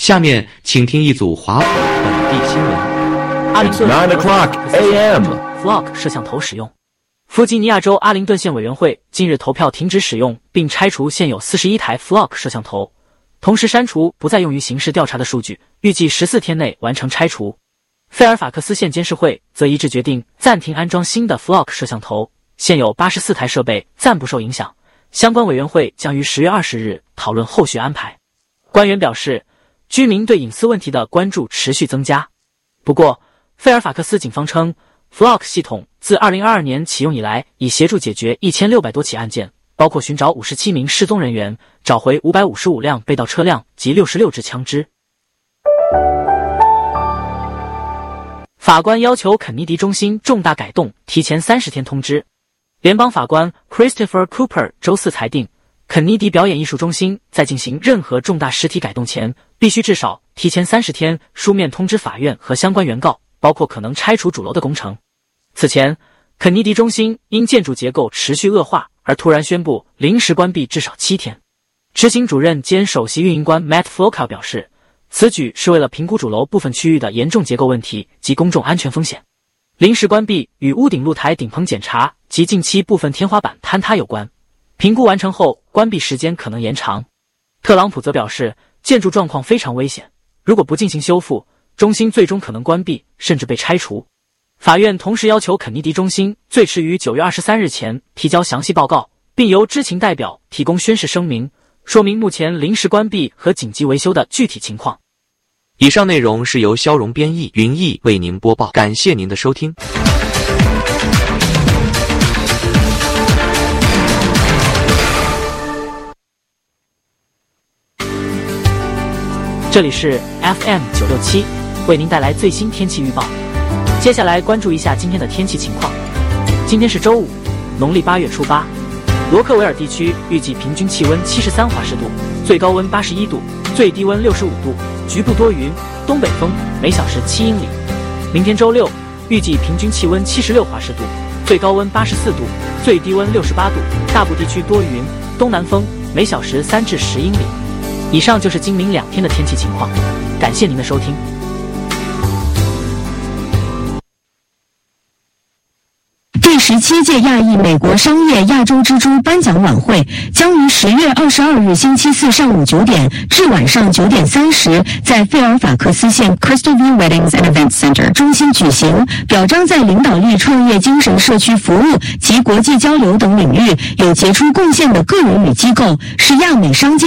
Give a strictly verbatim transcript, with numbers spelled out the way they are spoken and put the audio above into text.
下面请听一组华府本地新闻。 阿灵顿 nine o'clock a m F L O C 摄像头使用。弗吉尼亚州阿灵顿县委员会近日投票停止使用并拆除现有四十一台 F L O C 摄像头，同时删除不再用于刑事调查的数据，预计十四天内完成拆除。费尔法克斯县监事会则一致决定暂停安装新的 F L O C 摄像头，现有八十四台设备暂不受影响。相关委员会将于十月二十日讨论后续安排。官员表示，居民对隐私问题的关注持续增加。不过，费尔法克斯警方称 ，F L O C 系统自二零二二年启用以来，已协助解决一千六百多起案件，包括寻找五十七名失踪人员、找回五百五十五辆被盗车辆及六十六支枪支。法官要求肯尼迪中心重大改动提前三十天通知。联邦法官 Christopher Cooper 周四裁定，肯尼迪表演艺术中心在进行任何重大实体改动前，必须至少提前三十天书面通知法院和相关原告，包括可能拆除主楼的工程。此前，肯尼迪中心因建筑结构持续恶化而突然宣布临时关闭至少七天。执行主任兼首席运营官 Matt Flocal 表示，此举是为了评估主楼部分区域的严重结构问题及公众安全风险。临时关闭与屋顶露台顶棚检查及近期部分天花板坍塌有关，评估完成后关闭时间可能延长。特朗普则表示，建筑状况非常危险，如果不进行修复，中心最终可能关闭甚至被拆除。法院同时要求肯尼迪中心最迟于九月二十三日前提交详细报告，并由知情代表提供宣誓声明，说明目前临时关闭和紧急维修的具体情况。 以上内容是由肖荣编译、云译为您播报，感谢您的收听。 这里是 F M 九六七，为您带来最新天气预报。接下来关注一下今天的天气情况。今天是周五，农历八月初八。罗克维尔地区预计平均气温七十三华氏度，最高温八十一度，最低温六十五度，局部多云，东北风，每小时七英里。明天周六，预计平均气温七十六华氏度，最高温八十四度，最低温六十八度，大部地区多云，东南风，每小时三至十英里。以上就是今明两天的天气情况，感谢您的收听。 第十七届亚裔美国商业亚洲之珠颁奖晚会将于十月二十二日星期四上午九点至晚上九点三十在费尔法克斯县 Crystal View Weddings and Events Center 中心举行，表彰在领导力、创业精神、社区服务及国际交流等领域有杰出贡献的个人与机构，是亚美商界